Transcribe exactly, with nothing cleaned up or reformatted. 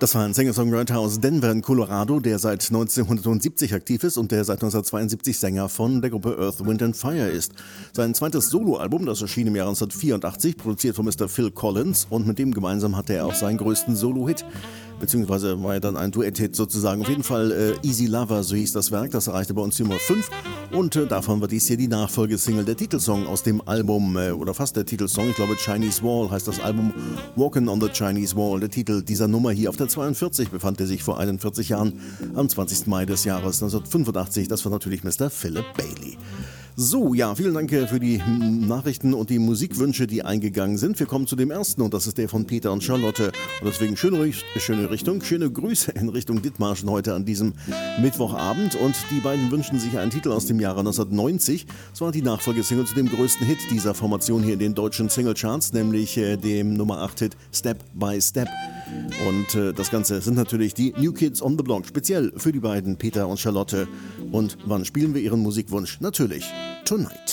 Das war ein Singer-Songwriter aus Denver in Colorado, der seit neunzehnhundertsiebzig aktiv ist und der seit neunzehnhundertzweiundsiebzig Sänger von der Gruppe Earth, Wind and Fire ist. Sein zweites Soloalbum, das erschien im Jahr neunzehnhundertvierundachtzig, produziert von Mister Phil Collins, und mit dem gemeinsam hatte er auch seinen größten Solo-Hit. Beziehungsweise war er dann ein Duett-Hit sozusagen. Auf jeden Fall äh, Easy Lover, so hieß das Werk. Das erreichte bei uns die Nummer fünf. Und äh, davon war dies hier die Nachfolgesingle, der Titelsong aus dem Album, äh, oder fast der Titelsong, ich glaube Chinese Wall heißt das Album, Walking on the Chinese Wall. Der Titel dieser Nummer hier auf der zweiundvierzig befand er sich vor einundvierzig Jahren am zwanzigsten Mai des Jahres neunzehnhundertfünfundachtzig. Das war natürlich Mister Philip Bailey. So, ja, vielen Dank für die Nachrichten und die Musikwünsche, die eingegangen sind. Wir kommen zu dem ersten, und das ist der von Peter und Charlotte. Und deswegen schöne, schöne Richtung, schöne Grüße in Richtung Dithmarschen heute an diesem Mittwochabend. Und die beiden wünschen sich einen Titel aus dem Jahre neunzehnhundertneunzig. Es war die Nachfolgesingle zu dem größten Hit dieser Formation hier in den deutschen Singlecharts, nämlich äh, dem Nummer acht Hit Step by Step. Und äh, das Ganze sind natürlich die New Kids on the Block, speziell für die beiden Peter und Charlotte. Und wann spielen wir ihren Musikwunsch? Natürlich Tonight.